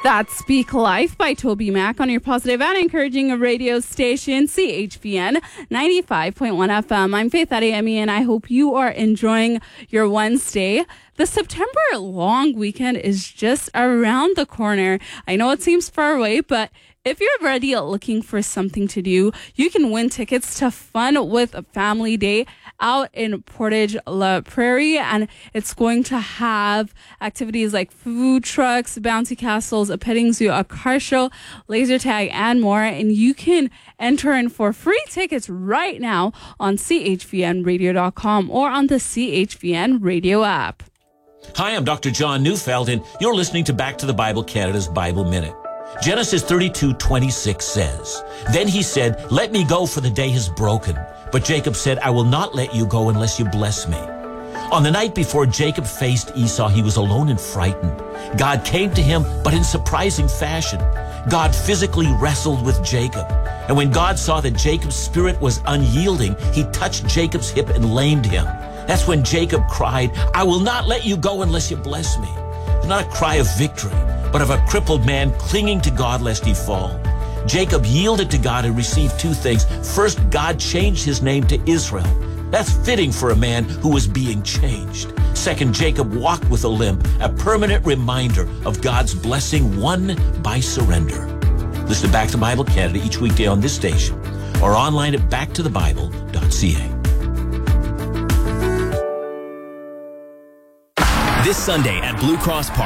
That's Speak Life by Toby Mac on your positive and encouraging radio station, CHVN 95.1 FM. I'm Faith Adeyemi, and I hope you are enjoying your Wednesday. The September long weekend is just around the corner. I know it seems far away, but if you're already looking for something to do, you can win tickets to Fun with Family Day out in Portage La Prairie, and it's going to have activities like food trucks, bouncy castles, a petting zoo, a car show, laser tag, and more. And you can enter in for free tickets right now on chvnradio.com or on the CHVN radio app. Hi, I'm Dr. John Neufeld, and you're listening to Back to the Bible Canada's Bible Minute. Genesis 32:26 says, "Then he said, 'Let me go, for the day is broken.' But Jacob said, 'I will not let you go unless you bless me.'" On the night before Jacob faced Esau, he was alone and frightened. God came to him, but in surprising fashion. God physically wrestled with Jacob. And when God saw that Jacob's spirit was unyielding, he touched Jacob's hip and lamed him. That's when Jacob cried, "I will not let you go unless you bless me." It's not a cry of victory, but of a crippled man clinging to God lest he fall. Jacob yielded to God and received two things. First, God changed his name to Israel. That's fitting for a man who was being changed. Second, Jacob walked with a limp, a permanent reminder of God's blessing won by surrender. Listen to Back to Bible Canada each weekday on this station or online at backtothebible.ca. This Sunday at Blue Cross Park.